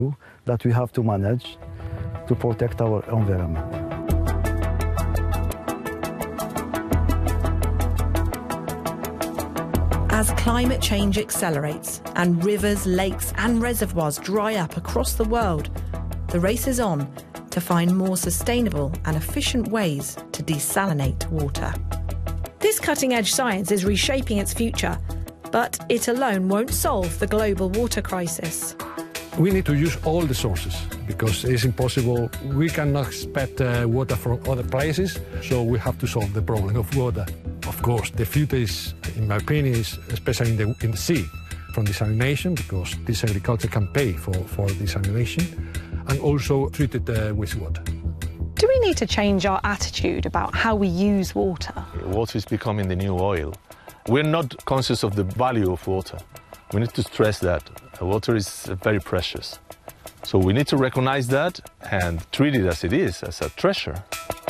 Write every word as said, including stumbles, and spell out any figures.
that we have to manage to protect our environment. As climate change accelerates and rivers, lakes and reservoirs dry up across the world, the race is on to find more sustainable and efficient ways to desalinate water. This cutting-edge science is reshaping its future, but it alone won't solve the global water crisis. We need to use all the sources because it's impossible. We cannot expect uh, water from other places, so we have to solve the problem of water. Of course, the future is, in my opinion, is especially in the, in the sea, from desalination, because this agriculture can pay for, for desalination, and also treated uh, wastewater. Do we need to change our attitude about how we use water? Water is becoming the new oil. We're not conscious of the value of water. We need to stress that water is very precious. So we need to recognize that and treat it as it is, as a treasure.